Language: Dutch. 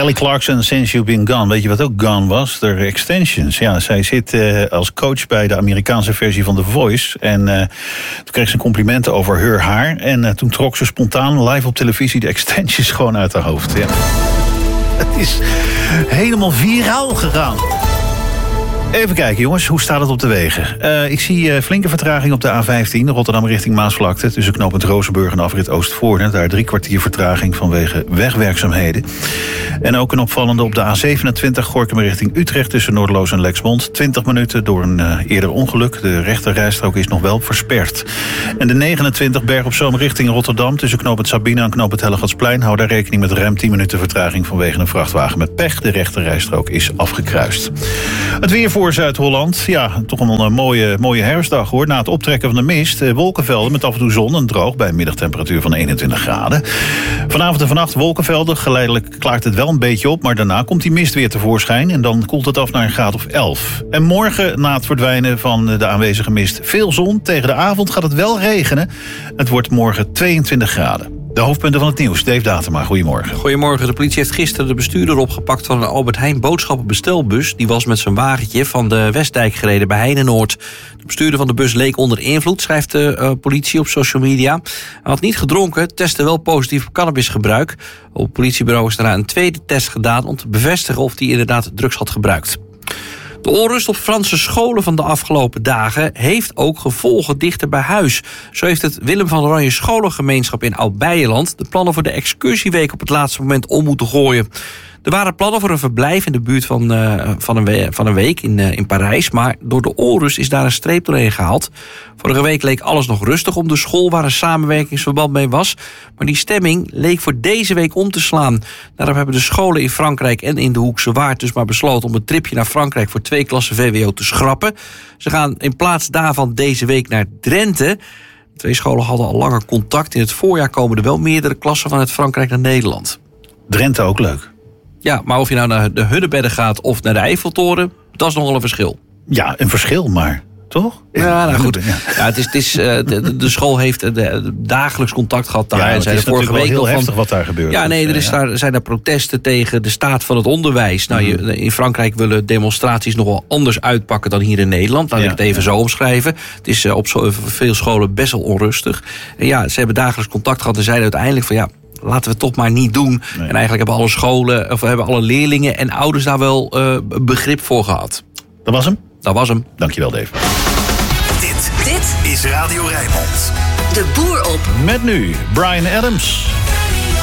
Kelly Clarkson, Since You've Been Gone. Weet je wat ook gone was? De extensions. Ja, zij zit als coach bij de Amerikaanse versie van The Voice. En toen kreeg ze complimenten over haar haar. En toen trok ze spontaan live op televisie de extensions gewoon uit haar hoofd. Ja. Het is helemaal viraal gegaan. Even kijken jongens, hoe staat het op de wegen? Ik zie flinke vertraging op de A15, Rotterdam richting Maasvlakte. Tussen knooppunt Rozenburg en afrit Oostvoorne. Daar 3 kwartier vertraging vanwege wegwerkzaamheden. En ook een opvallende op de A27, Gorinchem richting Utrecht. Tussen Noorderloos en Lexmond. 20 minuten door een eerder ongeluk. De rechterrijstrook is nog wel versperd. En de 29, Berg op Zoom richting Rotterdam. Tussen knooppunt Sabina en knooppunt Hellegatsplein. Hou daar rekening met ruim 10 minuten vertraging vanwege een vrachtwagen met pech. De rechterrijstrook is afgekruist. Het weer voor Zuid-Holland. Ja, toch een mooie herfstdag hoor. Na het optrekken van de mist, wolkenvelden met af en toe zon en droog bij een middagtemperatuur van 21 graden. Vanavond en vannacht wolkenvelden. Geleidelijk klaart het wel een beetje op, maar daarna komt die mist weer tevoorschijn en dan koelt het af naar een graad of 11. En morgen, na het verdwijnen van de aanwezige mist, veel zon. Tegen de avond gaat het wel regenen. Het wordt morgen 22 graden. De hoofdpunten van het nieuws. Dave Datema, goedemorgen. Goedemorgen. De politie heeft gisteren de bestuurder opgepakt van een Albert Heijn boodschappenbestelbus. Die was met zijn wagentje van de Westdijk gereden bij Heinenoord. De bestuurder van de bus leek onder invloed, schrijft de politie op social media. Hij had niet gedronken, testte wel positief op cannabisgebruik. Op het politiebureau is daarna een tweede test gedaan om te bevestigen of hij inderdaad drugs had gebruikt. De onrust op Franse scholen van de afgelopen dagen heeft ook gevolgen dichter bij huis. Zo heeft het Willem van Oranje scholengemeenschap in Oud-Beijerland de plannen voor de excursieweek op het laatste moment om moeten gooien. Er waren plannen voor een verblijf in de buurt van een week in Parijs, maar door de onrust is daar een streep doorheen gehaald. Vorige week leek alles nog rustig om de school waar een samenwerkingsverband mee was, maar die stemming leek voor deze week om te slaan. Daarom hebben de scholen in Frankrijk en in de Hoekse Waard dus maar besloten om een tripje naar Frankrijk voor 2 klassen VWO te schrappen. Ze gaan in plaats daarvan deze week naar Drenthe. De 2 scholen hadden al langer contact. In het voorjaar komen er wel meerdere klassen vanuit Frankrijk naar Nederland. Drenthe ook leuk. Ja, maar of je nou naar de Hunnebedden gaat of naar de Eiffeltoren, dat is nogal een verschil. Ja, een verschil, maar toch? Ja, nou goed. Ja, de school heeft dagelijks contact gehad daar. Ja, en het zei is vorige week heel nog heftig wat daar gebeurt. Ja, nee, zijn er protesten tegen de staat van het onderwijs. Nou, in Frankrijk willen demonstraties nog wel anders uitpakken dan hier in Nederland. Laat ik het even zo omschrijven. Het is op veel scholen best wel onrustig. En ja, ze hebben dagelijks contact gehad en zeiden uiteindelijk van ja, laten we het toch maar niet doen. Nee. En eigenlijk hebben alle scholen, of hebben alle leerlingen en ouders daar wel begrip voor gehad. Dat was hem? Dat was hem. Dankjewel, Dave. Dit is Radio Rijnmond. De Boer op. Met nu Bryan Adams.